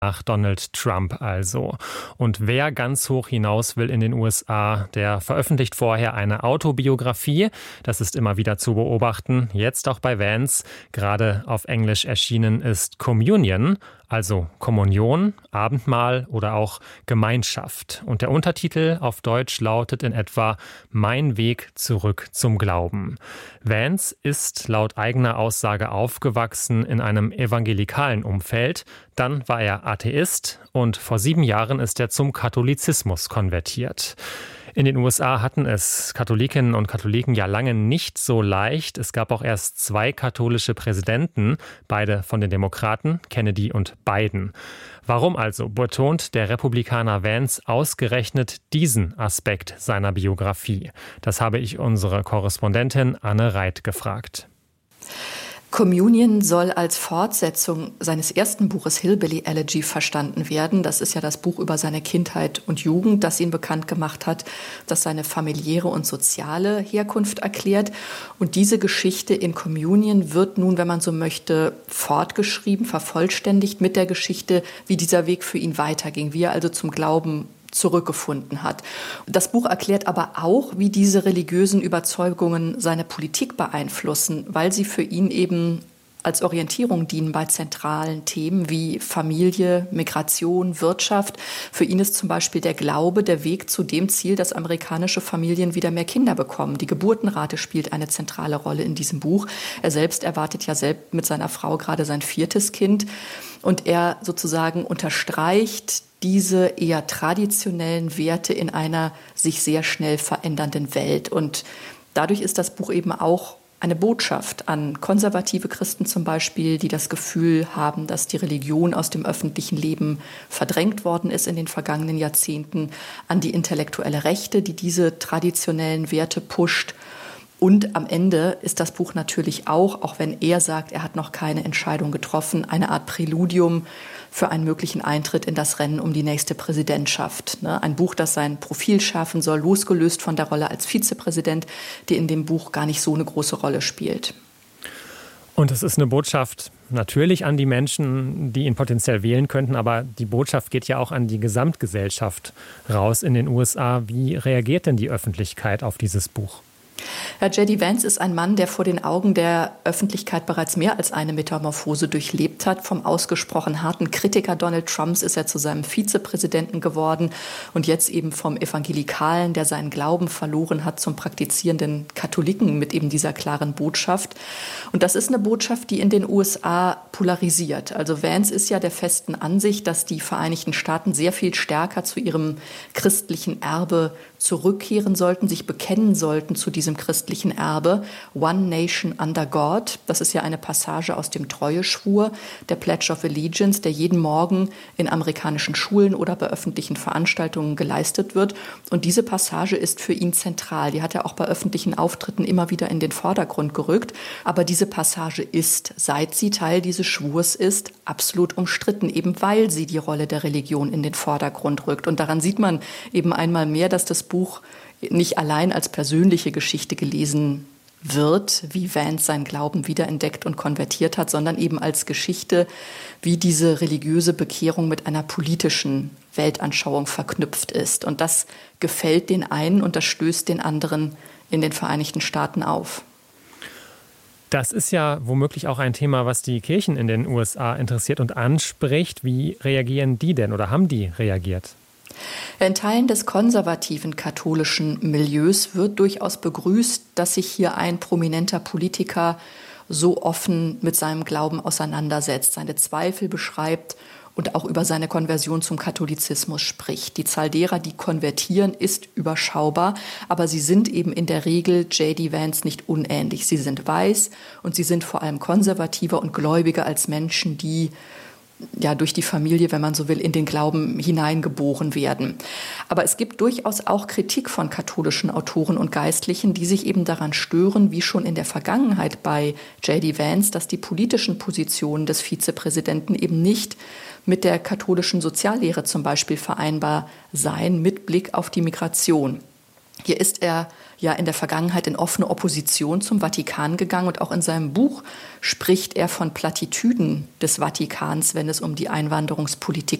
Nach Donald Trump also. Und wer ganz hoch hinaus will in den USA, der veröffentlicht vorher eine Autobiografie. Das ist immer wieder zu beobachten. Jetzt auch bei Vance. Gerade auf Englisch erschienen ist Communion, also Kommunion, Abendmahl oder auch Gemeinschaft. Und der Untertitel auf Deutsch lautet in etwa Mein Weg zurück zum Glauben. Vance ist laut eigener Aussage aufgewachsen in einem evangelikalen Umfeld. Dann war er Atheist und vor 7 Jahren ist er zum Katholizismus konvertiert. In den USA hatten es Katholikinnen und Katholiken ja lange nicht so leicht. Es gab auch erst 2 katholische Präsidenten, beide von den Demokraten, Kennedy und Biden. Warum also betont der Republikaner Vance ausgerechnet diesen Aspekt seiner Biografie? Das habe ich unsere Korrespondentin Anne Reit gefragt. Communion soll als Fortsetzung seines ersten Buches Hillbilly Elegy verstanden werden. Das ist ja das Buch über seine Kindheit und Jugend, das ihn bekannt gemacht hat, das seine familiäre und soziale Herkunft erklärt. Und diese Geschichte in Communion wird nun, wenn man so möchte, fortgeschrieben, vervollständigt mit der Geschichte, wie dieser Weg für ihn weiterging, wie er also zum Glauben zurückgefunden hat. Das Buch erklärt aber auch, wie diese religiösen Überzeugungen seine Politik beeinflussen, weil sie für ihn eben als Orientierung dienen bei zentralen Themen wie Familie, Migration, Wirtschaft. Für ihn ist zum Beispiel der Glaube der Weg zu dem Ziel, dass amerikanische Familien wieder mehr Kinder bekommen. Die Geburtenrate spielt eine zentrale Rolle in diesem Buch. Er selbst erwartet ja selbst mit seiner Frau gerade sein 4. Kind. Und er sozusagen unterstreicht diese eher traditionellen Werte in einer sich sehr schnell verändernden Welt. Und dadurch ist das Buch eben auch eine Botschaft an konservative Christen zum Beispiel, die das Gefühl haben, dass die Religion aus dem öffentlichen Leben verdrängt worden ist in den vergangenen Jahrzehnten, an die intellektuelle Rechte, die diese traditionellen Werte pusht. Und am Ende ist das Buch natürlich auch wenn er sagt, er hat noch keine Entscheidung getroffen, eine Art Präludium für einen möglichen Eintritt in das Rennen um die nächste Präsidentschaft. Ein Buch, das sein Profil schärfen soll, losgelöst von der Rolle als Vizepräsident, die in dem Buch gar nicht so eine große Rolle spielt. Und es ist eine Botschaft natürlich an die Menschen, die ihn potenziell wählen könnten, aber die Botschaft geht ja auch an die Gesamtgesellschaft raus in den USA. Wie reagiert denn die Öffentlichkeit auf dieses Buch? Herr J.D. Vance ist ein Mann, der vor den Augen der Öffentlichkeit bereits mehr als eine Metamorphose durchlebt hat. Vom ausgesprochen harten Kritiker Donald Trumps ist er zu seinem Vizepräsidenten geworden und jetzt eben vom Evangelikalen, der seinen Glauben verloren hat, zum praktizierenden Katholiken mit eben dieser klaren Botschaft. Und das ist eine Botschaft, die in den USA polarisiert. Also Vance ist ja der festen Ansicht, dass die Vereinigten Staaten sehr viel stärker zu ihrem christlichen Erbe zurückkehren sollten, sich bekennen sollten zu diesem christlichen Erbe. One Nation under God, das ist ja eine Passage aus dem Treueschwur, der Pledge of Allegiance, der jeden Morgen in amerikanischen Schulen oder bei öffentlichen Veranstaltungen geleistet wird. Und diese Passage ist für ihn zentral. Die hat er auch bei öffentlichen Auftritten immer wieder in den Vordergrund gerückt. Aber diese Passage ist, seit sie Teil dieses Schwurs ist, absolut umstritten, eben weil sie die Rolle der Religion in den Vordergrund rückt. Und daran sieht man eben einmal mehr, dass das Buch nicht allein als persönliche Geschichte gelesen wird, wie Vance seinen Glauben wiederentdeckt und konvertiert hat, sondern eben als Geschichte, wie diese religiöse Bekehrung mit einer politischen Weltanschauung verknüpft ist. Und das gefällt den einen und das stößt den anderen in den Vereinigten Staaten auf. Das ist ja womöglich auch ein Thema, was die Kirchen in den USA interessiert und anspricht. Wie reagieren die denn oder haben die reagiert? In Teilen des konservativen katholischen Milieus wird durchaus begrüßt, dass sich hier ein prominenter Politiker so offen mit seinem Glauben auseinandersetzt, seine Zweifel beschreibt und auch über seine Konversion zum Katholizismus spricht. Die Zahl derer, die konvertieren, ist überschaubar, aber sie sind eben in der Regel J.D. Vance nicht unähnlich. Sie sind weiß und sie sind vor allem konservativer und gläubiger als Menschen, die ja durch die Familie, wenn man so will, in den Glauben hineingeboren werden. Aber es gibt durchaus auch Kritik von katholischen Autoren und Geistlichen, die sich eben daran stören, wie schon in der Vergangenheit bei J.D. Vance, dass die politischen Positionen des Vizepräsidenten eben nicht mit der katholischen Soziallehre zum Beispiel vereinbar seien, mit Blick auf die Migration. Hier ist er ja in der Vergangenheit in offene Opposition zum Vatikan gegangen und auch in seinem Buch spricht er von Plattitüden des Vatikans, wenn es um die Einwanderungspolitik